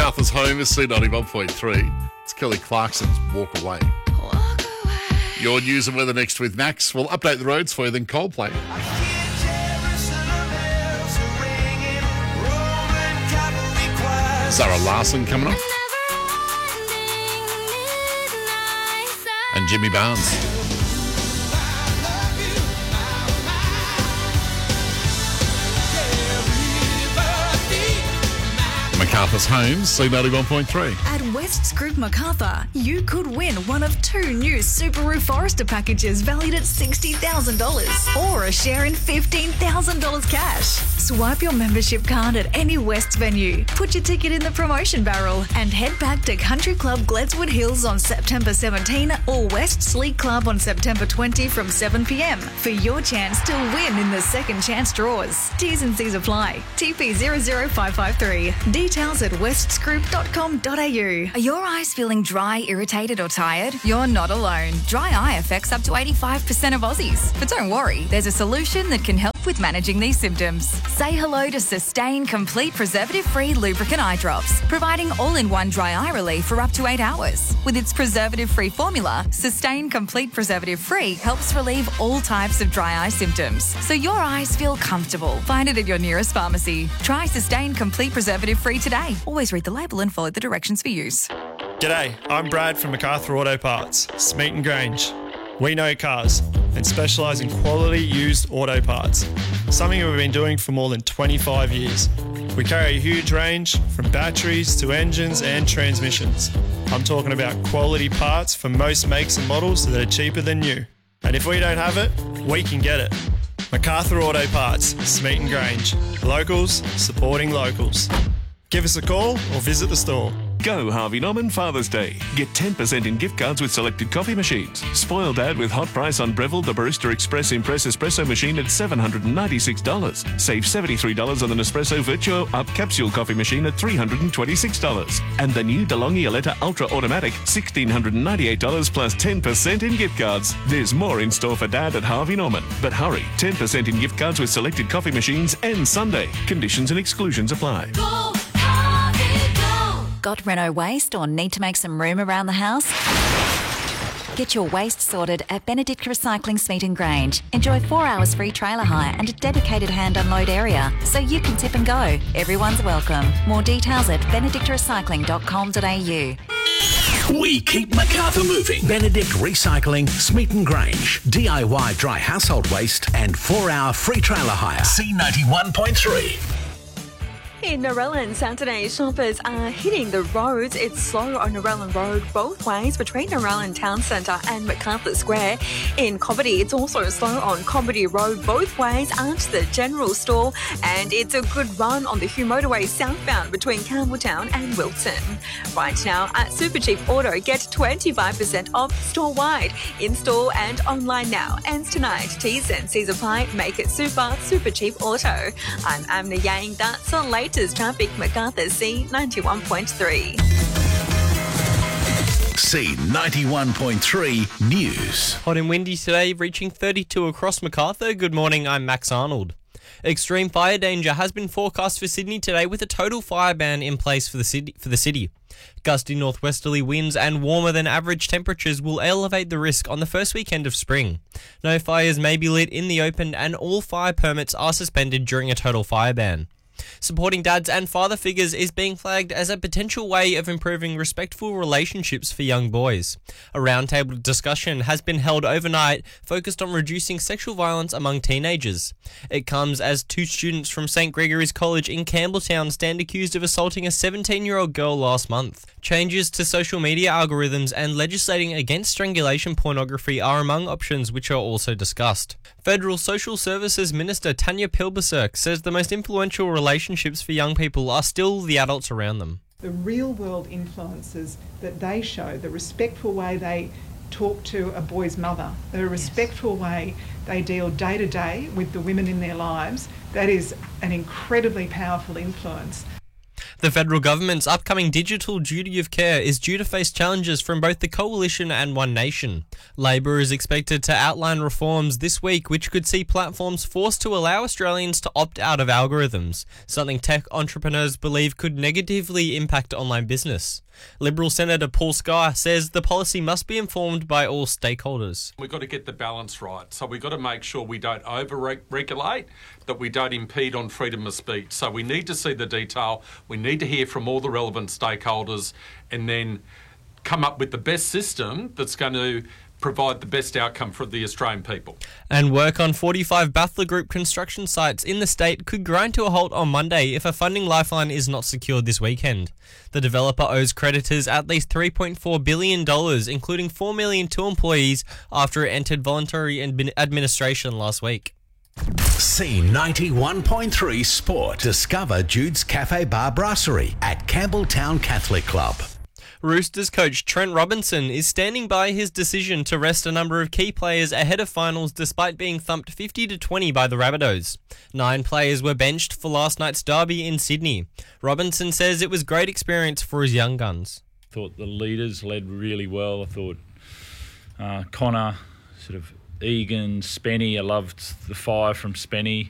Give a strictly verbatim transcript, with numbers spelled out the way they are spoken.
MacArthur's home is C ninety-one point three. It's Kelly Clarkson's Walk Away. Walk away. Your news and weather next with Max. We'll update the roads for you, then Coldplay. Zara Larson coming up. And Jimmy Barnes. MacArthur's Homes, C ninety-one point three. At West Group MacArthur, you could win one of two new Subaru Forester packages valued at sixty thousand dollars or a share in fifteen thousand dollars cash. Swipe your membership card at any West venue, put your ticket in the promotion barrel and head back to Country Club Gledswood Hills on September seventeenth or West Sleek Club on September twentieth from seven p m for your chance to win in the second chance draws. T's and C's apply. T P zero zero five five three. Details at westsgroup dot com dot a u. Are your eyes feeling dry, irritated or tired? You're not alone. Dry eye affects up to eighty-five percent of Aussies. But don't worry, there's a solution that can help with managing these symptoms. Say hello to Sustain Complete Preservative-Free Lubricant Eye Drops, providing all-in-one dry eye relief for up to eight hours. With its preservative-free formula, Sustain Complete Preservative-Free helps relieve all types of dry eye symptoms, so your eyes feel comfortable. Find it at your nearest pharmacy. Try Sustain Complete Preservative-Free today. Always read the label and follow the directions for use. G'day, I'm Brad from MacArthur Auto Parts, Smeaton Grange. We know cars and specialise in quality used auto parts, something we've been doing for more than twenty-five years. We carry a huge range from batteries to engines and transmissions. I'm talking about quality parts for most makes and models that are cheaper than new. And if we don't have it, we can get it. MacArthur Auto Parts, Smeaton Grange. Locals supporting locals. Give us a call or visit the store. Go Harvey Norman Father's Day. Get ten percent in gift cards with selected coffee machines. Spoil Dad with hot price on Breville the Barista Express Impress Espresso machine at seven hundred ninety-six dollars. Save seventy-three dollars on the Nespresso Virtuo Up Capsule coffee machine at three hundred twenty-six dollars. And the new DeLonghi Aletta Ultra Automatic, one thousand six hundred ninety-eight dollars plus ten percent in gift cards. There's more in store for Dad at Harvey Norman. But hurry, ten percent in gift cards with selected coffee machines and Sunday. Conditions and exclusions apply. Go, Harvey, go! Got Renault waste or need to make some room around the house? Get your waste sorted at Benedict Recycling Smeaton Grange. Enjoy four hours free trailer hire and a dedicated hand unload area, so you can tip and go. Everyone's welcome. More details at benedict recycling dot com dot a u. We keep MacArthur moving. Benedict Recycling, Smeaton Grange. D I Y dry household waste and four-hour free trailer hire. C ninety-one point three. In Narellan, Saturday, shoppers are hitting the roads. It's slow on Narellan Road both ways between Narellan Town Centre and MacArthur Square. In Cobbitty, it's also slow on Cobbitty Road both ways at the General Store. And it's a good run on the Hugh Motorway southbound between Campbelltown and Wilson. Right now at Supercheap Auto, get twenty-five percent off store-wide. In-store and online now. Ends tonight. T's and C's apply. Make it super, Supercheap Auto. I'm Amna Yang. That's the latest traffic, MacArthur C ninety-one point three. C ninety-one point three News. Hot and windy today, reaching thirty-two across MacArthur. Good morning, I'm Max Arnold. Extreme fire danger has been forecast for Sydney today with a total fire ban in place for the city. For the city. Gusty northwesterly winds and warmer than average temperatures will elevate the risk on the first weekend of spring. No fires may be lit in the open and all fire permits are suspended during a total fire ban. Supporting dads and father figures is being flagged as a potential way of improving respectful relationships for young boys. A roundtable discussion has been held overnight focused on reducing sexual violence among teenagers. It comes as two students from Saint Gregory's College in Campbelltown stand accused of assaulting a seventeen-year-old girl last month. Changes to social media algorithms and legislating against strangulation pornography are among options which are also discussed. Federal Social Services Minister Tanya Pilberserk says the most influential relationships for young people are still the adults around them. The real-world influences that they show, the respectful way they talk to a boy's mother, the respectful yes. way they deal day to day with the women in their lives, that is an incredibly powerful influence. The federal government's upcoming digital duty of care is due to face challenges from both the Coalition and One Nation. Labor is expected to outline reforms this week which could see platforms forced to allow Australians to opt out of algorithms, something tech entrepreneurs believe could negatively impact online business. Liberal Senator Paul Skye says the policy must be informed by all stakeholders. We've got to get the balance right. So we've got to make sure we don't over-regulate, that we don't impede on freedom of speech. So we need to see the detail. We need to hear from all the relevant stakeholders and then come up with the best system that's going to provide the best outcome for the Australian people. And work on forty-five Battler Group construction sites in the state could grind to a halt on Monday if a funding lifeline is not secured this weekend. The developer owes creditors at least three point four billion dollars, including four million dollars to employees after it entered voluntary admin- administration last week. C ninety-one point three Sport. Discover Jude's Cafe Bar Brasserie at Campbelltown Catholic Club. Roosters coach Trent Robinson is standing by his decision to rest a number of key players ahead of finals despite being thumped fifty to twenty by the Rabbitohs. Nine players were benched for last night's derby in Sydney. Robinson says it was great experience for his young guns. I thought the leaders led really well. I thought uh, Connor, sort of Egan, Spenny, I loved the fire from Spenny.